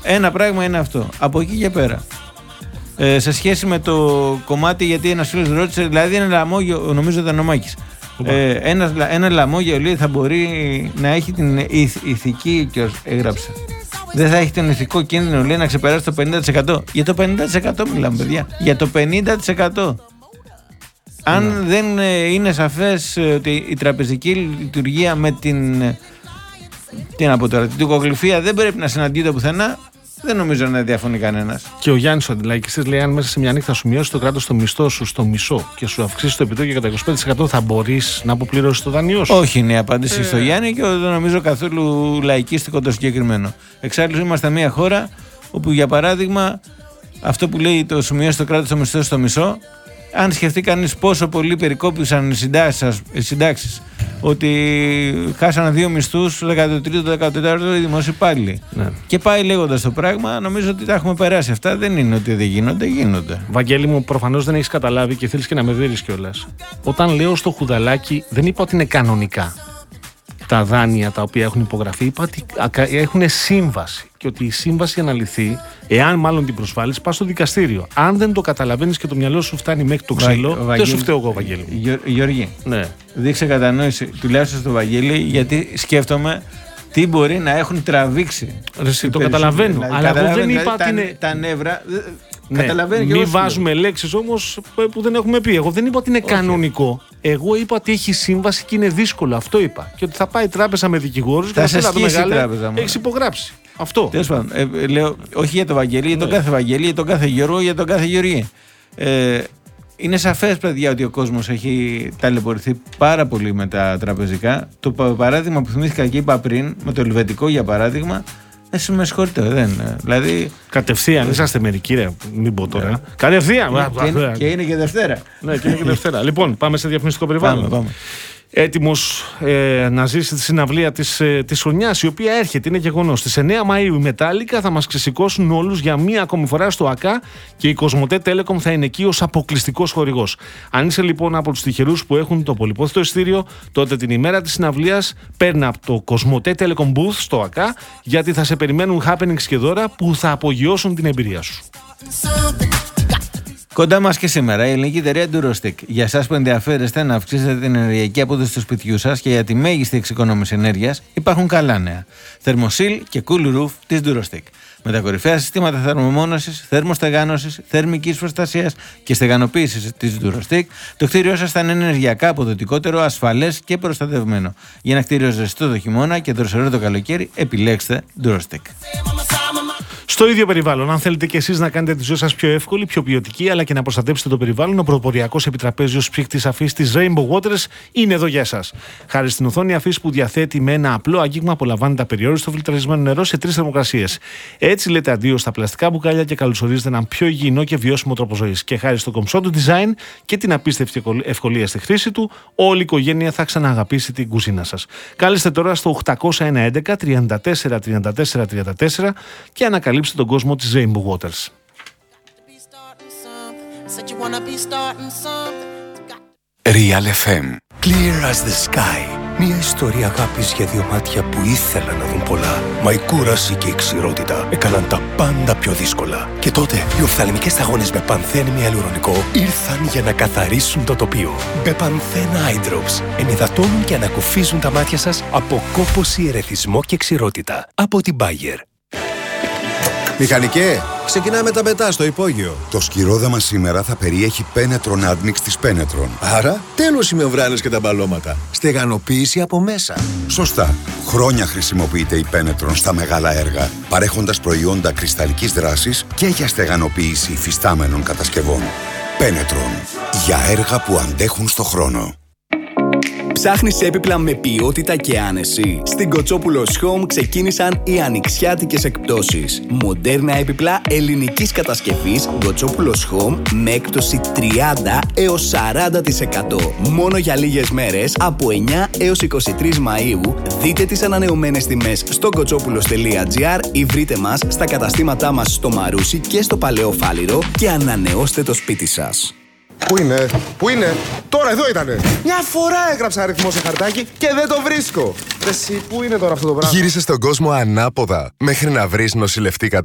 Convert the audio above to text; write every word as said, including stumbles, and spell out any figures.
Ένα πράγμα είναι αυτό. Από εκεί και πέρα. Ε, σε σχέση με το κομμάτι, γιατί ένας φίλος ρώτησε, δηλαδή ένα λαμόγιο, νομίζω ήταν ο Μάκης. Ε, ένα, ένα λαμόγιο, λέει, θα μπορεί να έχει την ηθ, ηθική, και έγραψε. Δεν θα έχει τον ηθικό κίνδυνο, λέει, να ξεπεράσει το πενήντα τοις εκατό. Για το πενήντα τοις εκατό μιλάμε, παιδιά. Για το πενήντα τοις εκατό. Αν ναι. δεν είναι σαφές ότι η τραπεζική λειτουργία με την, τι να πω τώρα, την τουκογλυφία δεν πρέπει να συναντιέται πουθενά, δεν νομίζω να διαφωνεί κανένας. Και ο Γιάννης ο αντιλαϊκιστής λέει: αν μέσα σε μια νύχτα σου μειώσει το κράτος το μισθό σου στο μισό και σου αυξήσει το επιτόκιο κατά είκοσι πέντε τοις εκατό, θα μπορείς να αποπληρώσεις το δάνειό σου? Όχι, είναι η απάντηση ε... στο Γιάννη, και δεν νομίζω καθόλου λαϊκίστικο το συγκεκριμένο. Εξάλλου, είμαστε μια χώρα όπου, για παράδειγμα, αυτό που λέει το σου μειώσει το κράτος το μισθό στο μισό, αν σκεφτεί κανείς πόσο πολύ περικόπησαν οι συντάξεις, ότι χάσανε δύο μισθούς, το δέκατο τρίτο, το δέκατο τέταρτο οι δημόσιοι υπάλληλοι. Ναι. Και πάει λέγοντας το πράγμα, νομίζω ότι τα έχουμε περάσει αυτά. Δεν είναι ότι δεν γίνονται, γίνονται. Βαγγέλη μου, προφανώς δεν έχεις καταλάβει και θέλεις και να με δείρεις κιόλας. Όταν λέω στο Χουδαλάκι, δεν είπα ότι είναι κανονικά τα δάνεια τα οποία έχουν υπογραφεί, είπα ότι έχουν σύμβαση. Και ότι η σύμβαση αναλυθεί, εάν μάλλον την προσβάλλεις, πας στο δικαστήριο. Αν δεν το καταλαβαίνεις και το μυαλό σου φτάνει μέχρι το ξύλο, Βα... δεν Βαγγέλη... σου φταίω εγώ, Βαγγέλη. Γεω... Γιώργη, ναι. δείξε κατανόηση τουλάχιστον στο Βαγγέλη, γιατί σκέφτομαι τι μπορεί να έχουν τραβήξει. Εσύ, το καταλαβαίνω. Δηλαδή, αλλά εγώ δεν είπα ότι είναι. Τα νεύρα. Ναι, μην βάζουμε λέξεις όμως που δεν έχουμε πει. Εγώ δεν είπα ότι είναι okay. κανονικό. Εγώ είπα ότι έχει σύμβαση και είναι δύσκολο. Αυτό είπα. Και ότι θα πάει τράπεζα με δικηγόρους και θα σε σκίσει η τράπεζα. Έχει υπογράψει. Αυτό. Τέλος πάντων. Ε, λέω, όχι για τον Βαγγέλη, για τον κάθε Βαγγέλη, για τον κάθε Γιώργο, για τον κάθε Γεωργή. Ε, είναι σαφές, παιδιά, ότι ο κόσμος έχει ταλαιπωρηθεί πάρα πολύ με τα τραπεζικά. Το παράδειγμα που θυμήθηκα και είπα πριν, με το ελβετικό για παράδειγμα. Εσύ με συγχωρείτε, δεν. Δηλαδή. Κατευθείαν, είσαστε μερικοί, ρε. Μην πω τώρα. Yeah. Κατευθείαν! Και, και, και είναι και Δευτέρα. Ναι, και είναι και Δευτέρα. Λοιπόν, πάμε σε διαφημιστικό περιβάλλον. Πάμε, πάμε. Έτοιμος ε, να ζήσει τη συναυλία της, ε, της χρονιάς, η οποία έρχεται, είναι γεγονός. Στις εννέα Μαΐου οι Μετάλλικα θα μας ξεσηκώσουν όλους για μία ακόμη φορά στο ΑΚΑ και η Κοσμοτέ Telecom θα είναι εκεί ως αποκλειστικός χορηγός. Αν είσαι λοιπόν από τους τυχερούς που έχουν το πολυπόθητο εισιτήριο, τότε την ημέρα της συναυλίας παίρνα από το Κοσμοτέ Telecom Booth στο ΑΚΑ, γιατί θα σε περιμένουν happenings και δώρα που θα απογειώσουν την εμπειρία σου. Κοντά μας και σήμερα η ελληνική εταιρεία Durostec. Για εσάς που ενδιαφέρεστε να αυξήσετε την ενεργειακή απόδοση του σπιτιού σας και για τη μέγιστη εξοικονόμηση ενέργειας, υπάρχουν καλά νέα. Thermosil και Cool Roof της Durostec. Με τα κορυφαία συστήματα θερμομόνωσης, θερμοστεγάνωσης, θερμικής προστασίας και στεγανοποίησης της Durostec, το κτίριό σας θα είναι ενεργειακά αποδοτικότερο, ασφαλές και προστατευμένο. Για ένα κτίριο ζεστό το χειμώνα και δροσερό το καλοκαίρι, επιλέξτε Durostec. Στο ίδιο περιβάλλον, αν θέλετε και εσείς να κάνετε τη ζωή σας πιο εύκολη, πιο ποιοτική, αλλά και να προστατεύσετε το περιβάλλον, ο πρωτοποριακός επιτραπέζιος ψύχτης αφής της Rainbow Waters είναι εδώ για εσάς. Χάρη στην οθόνη αφής που διαθέτει με ένα απλό αγγίγμα, απολαμβάνετε απεριόριστο φιλτραρισμένο νερό σε τρεις θερμοκρασίες. Έτσι λέτε αντίο στα πλαστικά μπουκάλια και καλωσορίζετε έναν πιο υγιεινό και βιώσιμο τρόπο ζωής. Και χάρη στο κομψό του design και την απίστευτη ευκολία στη χρήση του, όλη η οικογένεια θα ξανααγαπήσει την κουζίνα σας. Κάλεστε τώρα στο οκτώ ένα ένα τριάντα τέσσερα τριάντα τέσσερα τριάντα τέσσερα και ανακαλύψτε τον κόσμο της Rainbow Waters. Real εφ εμ. Clear as the sky. Μια ιστορία αγάπης για δύο μάτια που ήθελαν να δουν πολλά. Μα η κούραση και η ξηρότητα έκαναν τα πάντα πιο δύσκολα. Και τότε οι οφθαλμικές σταγόνες με πανθένη ιαλουρονικό ήρθαν για να καθαρίσουν το τοπίο. Μπεπανθέν Eye Drops ενυδατώνουν και ανακουφίζουν τα μάτια σας από κόπωση, ερεθισμό και ξηρότητα. Από την Bayer. Μηχανικέ, ξεκινάμε τα μετά στο υπόγειο. Το σκυρόδεμα σήμερα θα περιέχει Penetron Admix της Penetron. Άρα, τέλος οι μεμβράνες και τα μπαλώματα. Στεγανοποίηση από μέσα. Σωστά. Χρόνια χρησιμοποιείται η Penetron στα μεγάλα έργα, παρέχοντας προϊόντα κρυσταλλικής δράσης και για στεγανοποίηση υφιστάμενων κατασκευών. Penetron. Για έργα που αντέχουν στο χρόνο. Ψάχνεις έπιπλα με ποιότητα και άνεση? Στην Κοτσόπουλος Home ξεκίνησαν οι ανοιξιάτικες εκπτώσεις. Μοντέρνα έπιπλα ελληνικής κατασκευής Κοτσόπουλος Home με έκπτωση τριάντα έως σαράντα τοις εκατό. Μόνο για λίγες μέρες, από εννέα έως είκοσι τρεις Μαΐου, δείτε τις ανανεωμένες τιμές στο κοτσόπουλος τελεία τζι άρ ή βρείτε μας στα καταστήματά μας στο Μαρούσι και στο Παλαιό Φάληρο και ανανεώστε το σπίτι σας. Πού είναι, πού είναι, τώρα εδώ ήτανε. Μια φορά έγραψα αριθμό σε χαρτάκι και δεν το βρίσκω. Εσύ, πού είναι τώρα αυτό το πράγμα? Γύρισε στον κόσμο ανάποδα μέχρι να βρεις νοσηλευτή